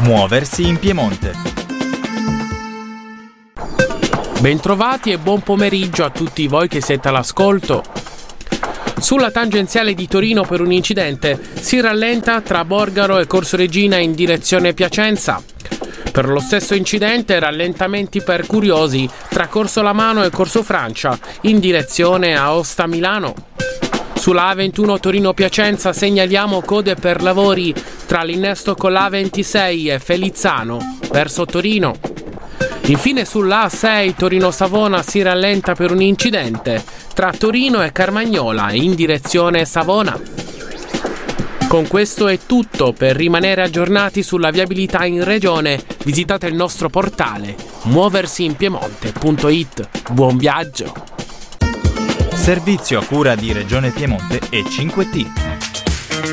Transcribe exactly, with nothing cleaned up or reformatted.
Muoversi in Piemonte. Bentrovati e buon pomeriggio a tutti voi che siete all'ascolto. Sulla tangenziale di Torino per un incidente si rallenta tra Borgaro e Corso Regina in direzione Piacenza. Per lo stesso incidente rallentamenti per curiosi tra Corso Lamano e Corso Francia in direzione Aosta Milano. Sulla A ventuno Torino-Piacenza segnaliamo code per lavori tra l'innesto con l'A ventisei e Felizzano verso Torino. Infine sulla A sei Torino-Savona si rallenta per un incidente tra Torino e Carmagnola in direzione Savona. Con questo è tutto. Per rimanere aggiornati sulla viabilità in regione visitate il nostro portale muoversi in piemonte punto it. Buon viaggio! Servizio a cura di Regione Piemonte e cinque T.